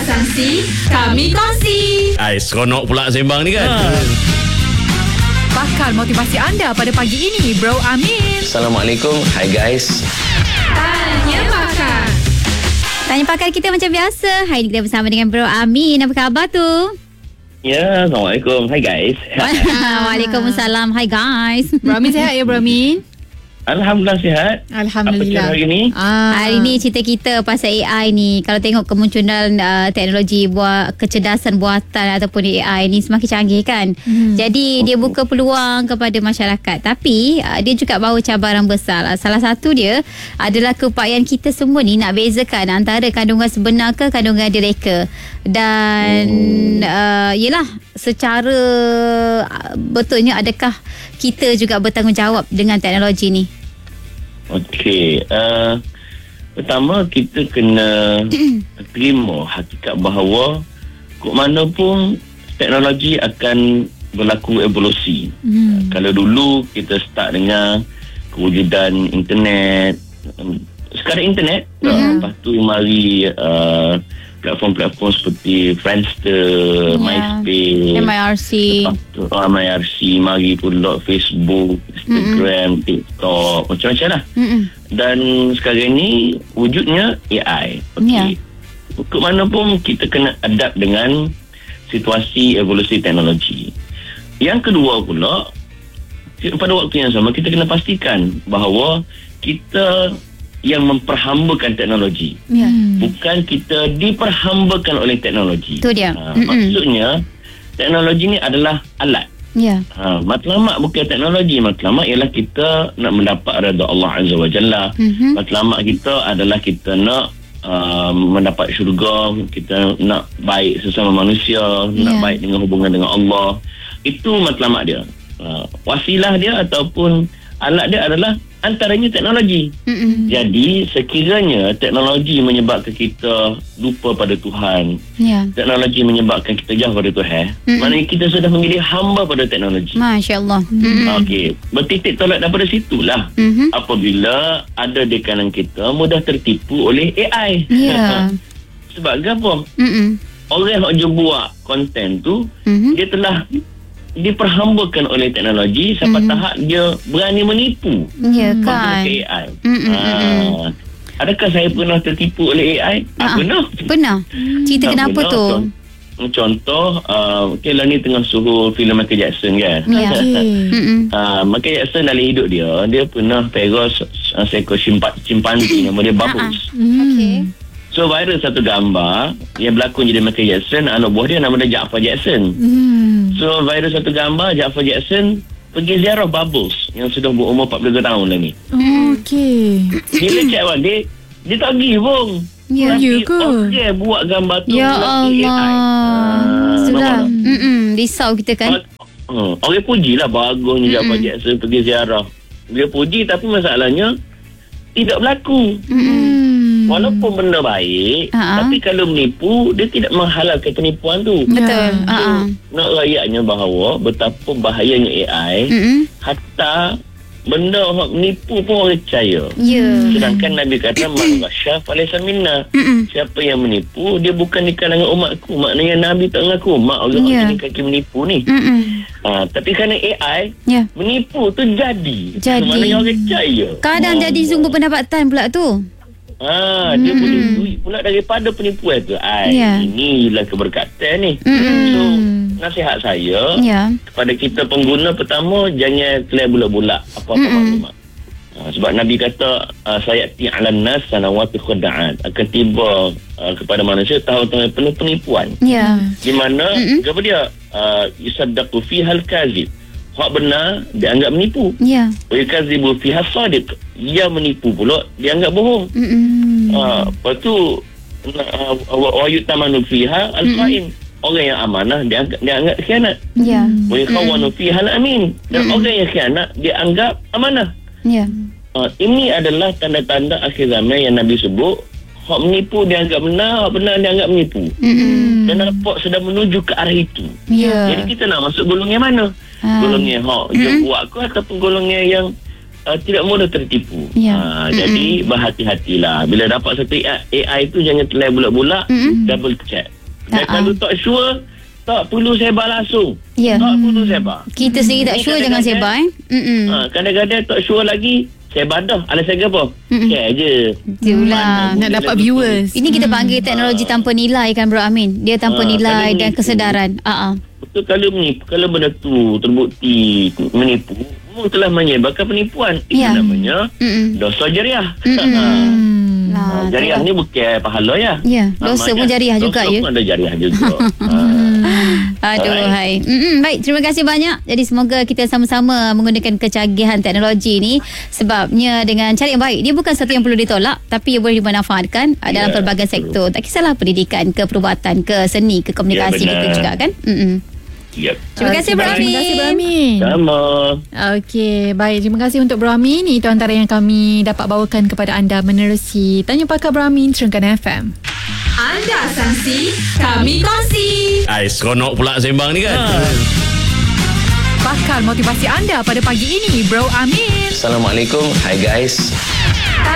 sangsi, kami kongsi. Seronok pula sembang ni kan. Bakal motivasi anda pada pagi ini, Bro Amin. Assalamualaikum. Hi guys. Tanya pakar. Tanya pakar kita macam biasa. Hari ini kita bersama dengan Bro Amin. Apa khabar tu? Ya, Assalamualaikum. Hi guys. Waalaikumsalam. Hi guys. Bro Amin sihat ya, Bro Amin? Alhamdulillah sihat. Alhamdulillah. Apa hari ni? Hari ni cerita kita pasal AI ni. Kalau tengok kemunculan teknologi kecerdasan buatan ataupun AI ni semakin canggih kan. Jadi dia buka peluang kepada masyarakat. Tapi dia juga bawa cabaran besar. Salah satu dia adalah keupayaan kita semua ni nak bezakan antara kandungan sebenar ke kandungan direka. Dan yelah, secara betulnya adakah kita juga bertanggungjawab dengan teknologi ni? Okey. Pertama, kita kena terima hakikat bahawa kok mana pun teknologi akan berlaku evolusi. Kalau dulu kita start dengan kewujudan internet, sekarang internet, lepas tu mari platform-platform seperti Friendster, MySpace, MyRC, mari pula Facebook, Instagram, TikTok, macam-macam lah. Dan sekarang ni wujudnya AI. Okey. Ke mana pun kita kena adapt dengan situasi evolusi teknologi. Yang kedua pula, pada waktu yang sama kita kena pastikan bahawa kita yang memperhambakan teknologi, bukan kita diperhambakan oleh teknologi. Itu dia. Maksudnya teknologi ni adalah alat. Matlamat bukan teknologi. Matlamat ialah kita nak mendapat redha Allah Azza wa Jalla. Matlamat kita adalah kita nak mendapat syurga, kita nak baik sesama manusia, nak baik dengan hubungan dengan Allah. Itu matlamat dia. Wasilah dia ataupun alat dia adalah antaranya teknologi. Jadi sekiranya teknologi menyebabkan kita lupa pada Tuhan, teknologi menyebabkan kita jauh pada Tuhan, maknanya kita sudah menjadi hamba pada teknologi. Masya Allah. Okey, bertitik tolak daripada situlah apabila ada di kalangan kita mudah tertipu oleh AI. Sebab apa? Orang yang buat konten tu, dia telah diperhambakan oleh teknologi sampai tahap dia berani menipu. Ya kan. AI. Adakah saya pernah tertipu oleh AI? Pernah. Cerita kenapa tu? Contoh, lah ni tengah suhu filem Michael Jackson kan. Michael Jackson dalam hidup dia pernah peros seekor chimpanzee nama dia Bubbles. So viral satu gambar yang berlakon jadi Michael Jackson, anak buah dia nama dia Jaafar Jackson. So viral satu gambar Jaafar Jackson pergi ziarah Bubbles yang sudah berumur 42 tahun lah ni. Bila cek awal dia tak pergi pun. Okey buat gambar tu. Ya Allah. Sudah. Risau kita kan. Orang pujilah bagusnya Jaafar Jackson pergi ziarah. Dia puji tapi masalahnya tidak berlaku. Walaupun benda baik, tapi kalau menipu, dia tidak menghalalkan penipuan tu. Betul. Nak rakyatnya bahawa betapa bahayanya AI, hatta benda orang menipu pun orang percaya. Sedangkan Nabi kata, man ghasyah falaysa minna. Siapa yang menipu, dia bukan di kalangan umatku. Maknanya Nabi tak mengaku mak orang yang kaki menipu ni. Tapi kerana AI menipu tu jadi. Maknanya orang percaya. Kadang jadi sumber pendapatan pula tu. Dia boleh duit pula daripada penipuan tu. Inilah keberkatan ni. So nasihat saya kepada kita pengguna, pertama jangan claim bulat-bulat apa-apa maklumat. Sebab Nabi kata sayati 'alan nas sanawati khuda'at, akan tiba kepada manusia tahun-tahun penuh penipuan. Di mana apa dia yusaddaqu fiha al-kazib, hak benar dianggap menipu. Wa yukadzibu fiha sadiq, ia menipu pula dianggap bohong. Lepas tu wa yutamanu fiha al-khain, orang yang amanah dianggap khianat. Wa yakhawanu fiha al-amin, dan orang yang khianat dianggap amanah. Ini adalah tanda-tanda akhir zaman yang Nabi sebut. Hak menipu dianggap benar, hak benar dianggap menipu. Dan nampak sedang menuju ke arah itu. Jadi kita nak masuk golongan mana? Golongan hak dia buat ke ataupun golongan yang tidak mudah tertipu. Jadi berhati-hatilah bila dapat satu AI tu, jangan terlalu bulat-bulat, double check. Dan kalau tak sure, tak perlu sebar langsung. Ya. Tak perlu sebar. Kita sendiri tak sure jangan sebar. Kadang-kadang tak sure lagi, sebar dah. Alasan apa? Share je. Itulah. Nak dapat viewers. Ini kita panggil teknologi tanpa nilai kan Bro Amin. Dia tanpa nilai dan kesedaran. Betul, kalau benda tu terbukti menipu, telah menyebabkan penipuan. Itu namanya dosa jariah. Jariah ni bukan pahala ya. Ya, dosa pun jariah juga ya. Dosa pun ada jariah juga. Aduh, hai. Baik, terima kasih banyak. Jadi semoga kita sama-sama menggunakan kecanggihan teknologi ni, sebabnya dengan cara yang baik. Dia bukan satu yang perlu ditolak, tapi ia boleh dimanfaatkan dalam pelbagai sektor. Tak kisahlah pendidikan ke, perubatan ke, seni ke, komunikasi gitu juga kan. Yep. Terima kasih Bro Amin. Terima kasih Bro Amin. Sama. Okey, baik. Terima kasih untuk Bro Amin. Itu antara yang kami dapat bawakan kepada anda menerusi Tanya Pakar Bro Amin, Terengganu FM. Anda sangsi, kami kongsi. Seronok pula sembang ni kan. Pakar motivasi anda pada pagi ini, Bro Amin. Assalamualaikum. Hi guys.